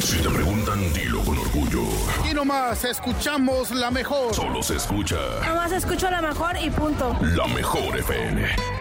Si te preguntan, dilo con orgullo. Y nomás escuchamos la mejor. Solo se escucha Nomás escucho la mejor y punto. La Mejor FM.